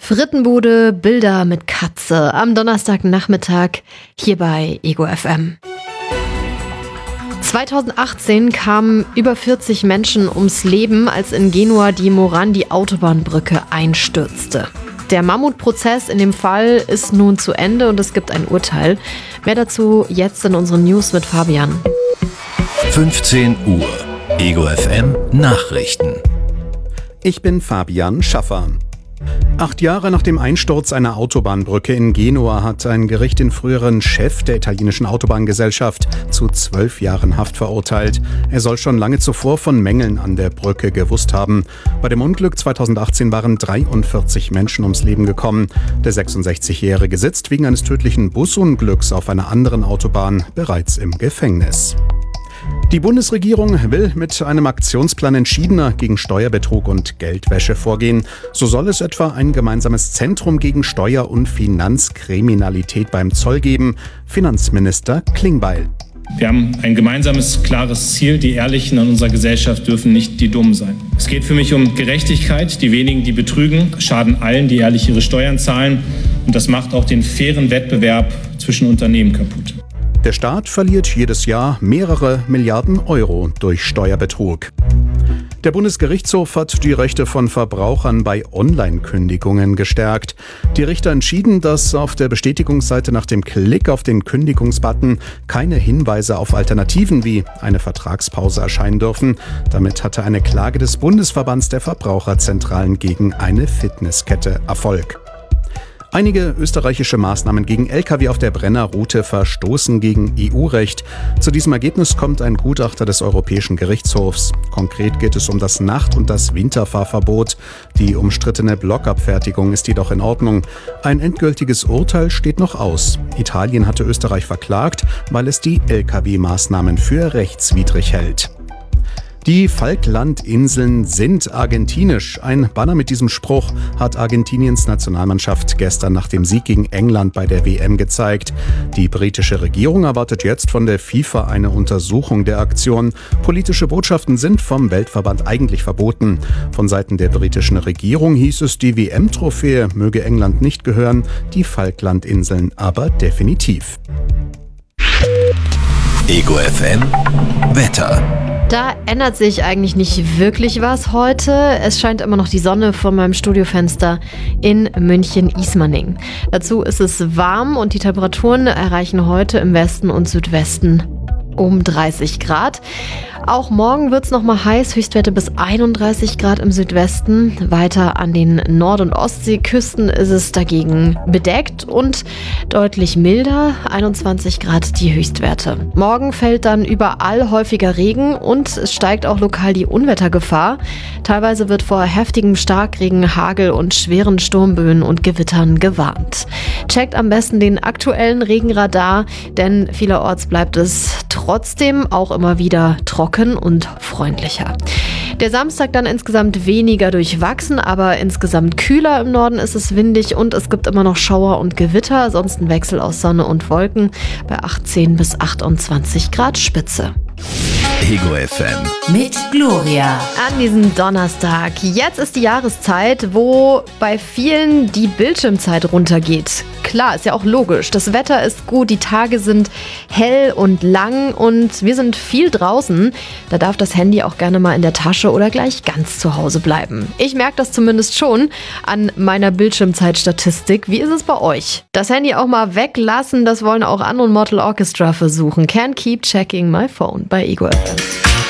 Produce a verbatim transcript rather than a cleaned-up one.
Frittenbude, Bilder mit Katze am Donnerstagnachmittag hier bei Ego F M. zweitausendachtzehn kamen über vierzig Menschen ums Leben, als in Genua die Morandi-Autobahnbrücke einstürzte. Der Mammutprozess in dem Fall ist nun zu Ende und es gibt ein Urteil. Mehr dazu jetzt in unseren News mit Fabian. fünfzehn Uhr, Ego F M Nachrichten. Ich bin Fabian Schaffer. Acht Jahre nach dem Einsturz einer Autobahnbrücke in Genua hat ein Gericht den früheren Chef der italienischen Autobahngesellschaft zu zwölf Jahren Haft verurteilt. Er soll schon lange zuvor von Mängeln an der Brücke gewusst haben. Bei dem Unglück zweitausendachtzehn waren dreiundvierzig Menschen ums Leben gekommen. Der sechsundsechzigjährige sitzt wegen eines tödlichen Busunglücks auf einer anderen Autobahn bereits im Gefängnis. Die Bundesregierung will mit einem Aktionsplan entschiedener gegen Steuerbetrug und Geldwäsche vorgehen. So soll es etwa ein gemeinsames Zentrum gegen Steuer- und Finanzkriminalität beim Zoll geben. Finanzminister Klingbeil. Wir haben ein gemeinsames, klares Ziel. Die Ehrlichen in unserer Gesellschaft dürfen nicht die Dummen sein. Es geht für mich um Gerechtigkeit. Die wenigen, die betrügen, schaden allen, die ehrlich ihre Steuern zahlen. Und das macht auch den fairen Wettbewerb zwischen Unternehmen kaputt. Der Staat verliert jedes Jahr mehrere Milliarden Euro durch Steuerbetrug. Der Bundesgerichtshof hat die Rechte von Verbrauchern bei Online-Kündigungen gestärkt. Die Richter entschieden, dass auf der Bestätigungsseite nach dem Klick auf den Kündigungsbutton keine Hinweise auf Alternativen wie eine Vertragspause erscheinen dürfen. Damit hatte eine Klage des Bundesverbands der Verbraucherzentralen gegen eine Fitnesskette Erfolg. Einige österreichische Maßnahmen gegen L K W auf der Brennerroute verstoßen gegen E U-Recht. Zu diesem Ergebnis kommt ein Gutachter des Europäischen Gerichtshofs. Konkret geht es um das Nacht- und das Winterfahrverbot. Die umstrittene Blockabfertigung ist jedoch in Ordnung. Ein endgültiges Urteil steht noch aus. Italien hatte Österreich verklagt, weil es die L K W-Maßnahmen für rechtswidrig hält. Die Falklandinseln sind argentinisch. Ein Banner mit diesem Spruch hat Argentiniens Nationalmannschaft gestern nach dem Sieg gegen England bei der W M gezeigt. Die britische Regierung erwartet jetzt von der FIFA eine Untersuchung der Aktion. Politische Botschaften sind vom Weltverband eigentlich verboten. Von Seiten der britischen Regierung hieß es, die W M-Trophäe möge England nicht gehören, die Falklandinseln aber definitiv. Ego F M Wetter. Da ändert sich eigentlich nicht wirklich was heute. Es scheint immer noch die Sonne vor meinem Studiofenster in München-Ismaning. Dazu ist es warm und die Temperaturen erreichen heute im Westen und Südwesten um dreißig Grad. Auch morgen wird es nochmal heiß, Höchstwerte bis einunddreißig Grad im Südwesten. Weiter an den Nord- und Ostseeküsten ist es dagegen bedeckt und deutlich milder, einundzwanzig Grad die Höchstwerte. Morgen fällt dann überall häufiger Regen und es steigt auch lokal die Unwettergefahr. Teilweise wird vor heftigem Starkregen, Hagel und schweren Sturmböen und Gewittern gewarnt. Checkt am besten den aktuellen Regenradar, denn vielerorts bleibt es trotzdem auch immer wieder trocken und freundlicher. Der Samstag dann insgesamt weniger durchwachsen, aber insgesamt kühler. Im Norden ist es windig und es gibt immer noch Schauer und Gewitter, sonst ein Wechsel aus Sonne und Wolken bei achtzehn bis achtundzwanzig Grad Spitze. Ego F M mit Gloria. An diesem Donnerstag. Jetzt ist die Jahreszeit, wo bei vielen die Bildschirmzeit runtergeht. Klar, ist ja auch logisch. Das Wetter ist gut, die Tage sind hell und lang und wir sind viel draußen. Da darf das Handy auch gerne mal in der Tasche oder gleich ganz zu Hause bleiben. Ich merke das zumindest schon an meiner Bildschirmzeitstatistik. Wie ist es bei euch? Das Handy auch mal weglassen, das wollen auch andere Mortal Orchestra versuchen. Can't keep checking my phone bei Ego F M.